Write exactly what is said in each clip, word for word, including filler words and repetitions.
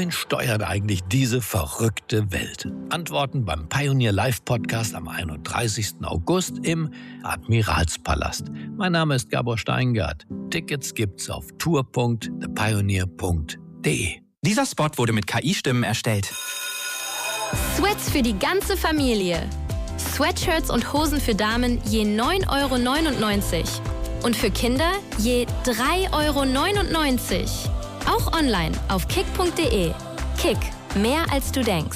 wohin steuert eigentlich diese verrückte Welt? Antworten beim Pioneer Live Podcast am einunddreißigsten August im Admiralspalast. Mein Name ist Gabor Steingart. Tickets gibt's auf tour punkt the pioneer punkt de. Dieser Spot wurde mit K I-Stimmen erstellt. Sweats für die ganze Familie. Sweatshirts und Hosen für Damen je neun Euro neunundneunzig. Und für Kinder je drei Euro neunundneunzig. Auch online auf kick punkt de. Kick, mehr als du denkst.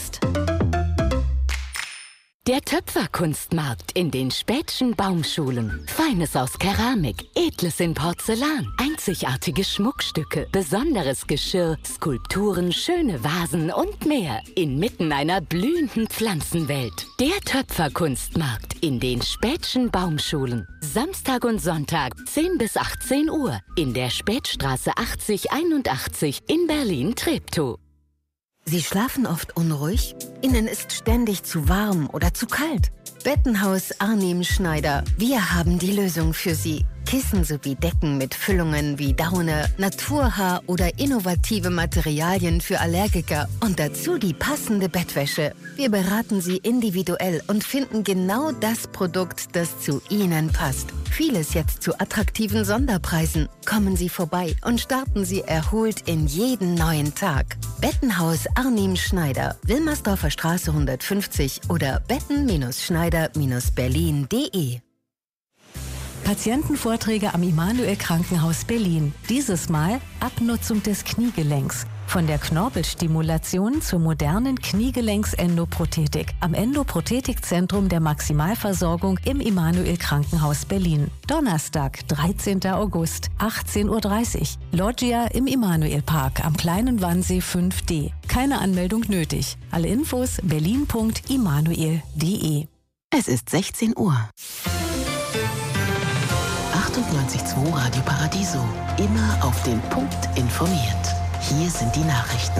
Der Töpferkunstmarkt in den Späthschen Baumschulen. Feines aus Keramik, Edles in Porzellan, einzigartige Schmuckstücke, besonderes Geschirr, Skulpturen, schöne Vasen und mehr. Inmitten einer blühenden Pflanzenwelt. Der Töpferkunstmarkt in den Späthschen Baumschulen. Samstag und Sonntag zehn bis achtzehn Uhr in der Spätstraße achtzig einundachtzig in Berlin-Treptow. Sie schlafen oft unruhig? Ihnen ist ständig zu warm oder zu kalt? Bettenhaus Arnim Schneider. Wir haben die Lösung für Sie. Kissen sowie Decken mit Füllungen wie Daune, Naturhaar oder innovative Materialien für Allergiker und dazu die passende Bettwäsche. Wir beraten Sie individuell und finden genau das Produkt, das zu Ihnen passt. Vieles jetzt zu attraktiven Sonderpreisen. Kommen Sie vorbei und starten Sie erholt in jeden neuen Tag. Bettenhaus Arnim Schneider, Wilmersdorfer Straße hundertfünfzig oder betten-schneider berlin punkt de. Patientenvorträge am Immanuel Krankenhaus Berlin. Dieses Mal Abnutzung des Kniegelenks. Von der Knorpelstimulation zur modernen Kniegelenks-Endoprothetik am Endoprothetikzentrum der Maximalversorgung im Immanuel Krankenhaus Berlin. Donnerstag, dreizehnten August, achtzehn Uhr dreißig. Loggia im Immanuel Park am Kleinen Wannsee fünf D. Keine Anmeldung nötig. Alle Infos berlin punkt immanuel punkt de. Es ist sechzehn Uhr. achtundneunzig Komma zwei Radio Paradiso. Immer auf den Punkt informiert. Hier sind die Nachrichten.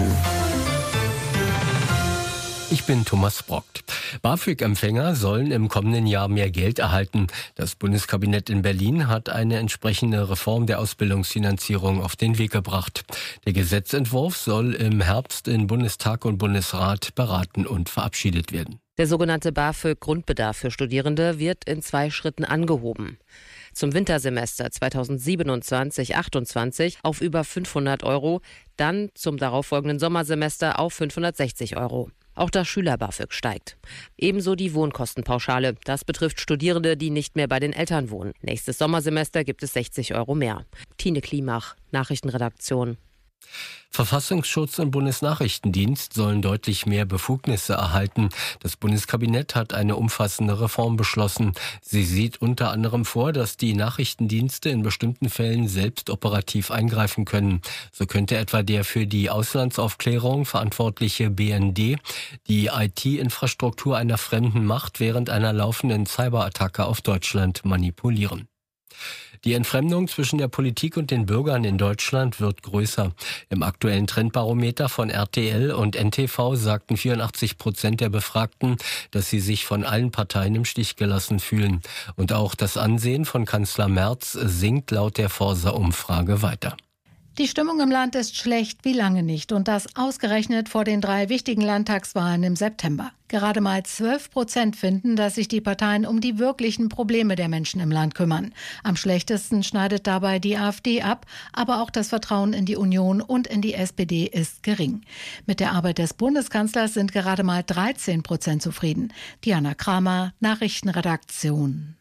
Ich bin Thomas Brockt. BAföG-Empfänger sollen im kommenden Jahr mehr Geld erhalten. Das Bundeskabinett in Berlin hat eine entsprechende Reform der Ausbildungsfinanzierung auf den Weg gebracht. Der Gesetzentwurf soll im Herbst in Bundestag und Bundesrat beraten und verabschiedet werden. Der sogenannte BAföG-Grundbedarf für Studierende wird in zwei Schritten angehoben. Zum Wintersemester zweitausendsiebenundzwanzig achtundzwanzig auf über fünfhundert Euro, dann zum darauffolgenden Sommersemester auf fünfhundertsechzig Euro. Auch das Schüler-BAföG steigt. Ebenso die Wohnkostenpauschale. Das betrifft Studierende, die nicht mehr bei den Eltern wohnen. Nächstes Sommersemester gibt es sechzig Euro mehr. Tine Klimach, Nachrichtenredaktion. Verfassungsschutz und Bundesnachrichtendienst sollen deutlich mehr Befugnisse erhalten. Das Bundeskabinett hat eine umfassende Reform beschlossen. Sie sieht unter anderem vor, dass die Nachrichtendienste in bestimmten Fällen selbst operativ eingreifen können. So könnte etwa der für die Auslandsaufklärung verantwortliche B N D die I T-Infrastruktur einer fremden Macht während einer laufenden Cyberattacke auf Deutschland manipulieren. Die Entfremdung zwischen der Politik und den Bürgern in Deutschland wird größer. Im aktuellen Trendbarometer von R T L und N T V sagten vierundachtzig Prozent der Befragten, dass sie sich von allen Parteien im Stich gelassen fühlen. Und auch das Ansehen von Kanzler Merz sinkt laut der Forsa-Umfrage weiter. Die Stimmung im Land ist schlecht wie lange nicht und das ausgerechnet vor den drei wichtigen Landtagswahlen im September. Gerade mal zwölf Prozent finden, dass sich die Parteien um die wirklichen Probleme der Menschen im Land kümmern. Am schlechtesten schneidet dabei die AfD ab, aber auch das Vertrauen in die Union und in die S P D ist gering. Mit der Arbeit des Bundeskanzlers sind gerade mal dreizehn Prozent zufrieden. Diana Kramer, Nachrichtenredaktion.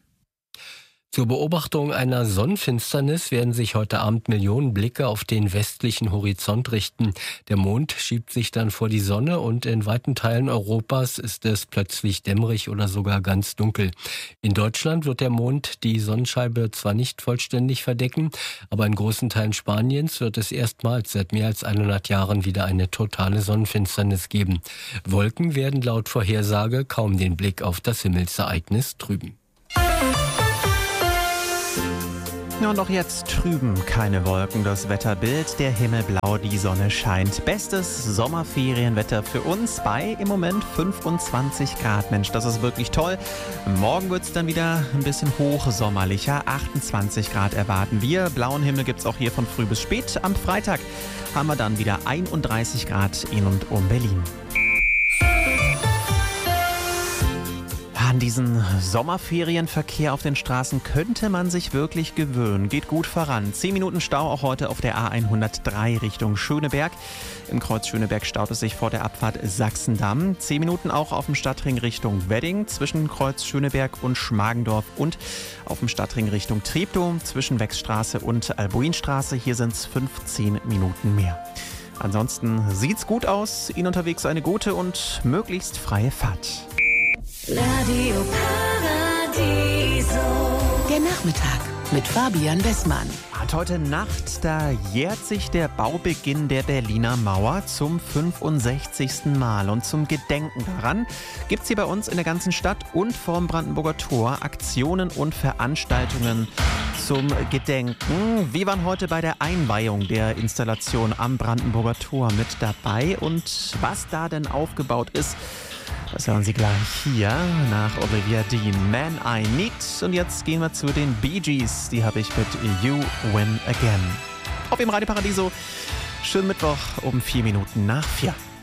Zur Beobachtung einer Sonnenfinsternis werden sich heute Abend Millionen Blicke auf den westlichen Horizont richten. Der Mond schiebt sich dann vor die Sonne und in weiten Teilen Europas ist es plötzlich dämmerig oder sogar ganz dunkel. In Deutschland wird der Mond die Sonnenscheibe zwar nicht vollständig verdecken, aber in großen Teilen Spaniens wird es erstmals seit mehr als hundert Jahren wieder eine totale Sonnenfinsternis geben. Wolken werden laut Vorhersage kaum den Blick auf das Himmelsereignis trüben. Ja, und auch jetzt trüben keine Wolken das Wetterbild, der Himmel blau, die Sonne scheint. Bestes Sommerferienwetter für uns bei im Moment fünfundzwanzig Grad. Mensch, das ist wirklich toll. Morgen wird es dann wieder ein bisschen hochsommerlicher. achtundzwanzig Grad erwarten wir. Blauen Himmel gibt es auch hier von früh bis spät. Am Freitag haben wir dann wieder einunddreißig Grad in und um Berlin. An diesen Sommerferienverkehr auf den Straßen könnte man sich wirklich gewöhnen. Geht gut voran. Zehn Minuten Stau auch heute auf der A hundertdrei Richtung Schöneberg. Im Kreuz Schöneberg staut es sich vor der Abfahrt Sachsendamm. Zehn Minuten auch auf dem Stadtring Richtung Wedding zwischen Kreuz Schöneberg und Schmargendorf und auf dem Stadtring Richtung Treptow zwischen Wechsstraße und Albuinstraße. Hier sind es fünfzehn Minuten mehr. Ansonsten sieht's gut aus. Ihnen unterwegs eine gute und möglichst freie Fahrt. Radio Paradiso. Der Nachmittag mit Fabian Bessmann. Und heute Nacht, da jährt sich der Baubeginn der Berliner Mauer zum fünfundsechzigsten Mal. Und zum Gedenken daran gibt es hier bei uns in der ganzen Stadt und vorm Brandenburger Tor Aktionen und Veranstaltungen zum Gedenken. Wir waren heute bei der Einweihung der Installation am Brandenburger Tor mit dabei. Und was da denn aufgebaut ist, das hören Sie gleich hier nach Olivia Dean, Man I Need. Und jetzt gehen wir zu den Bee Gees. Die habe ich mit You Win Again. Auf dem Radio Paradiso. Schönen Mittwoch um vier Minuten nach vier.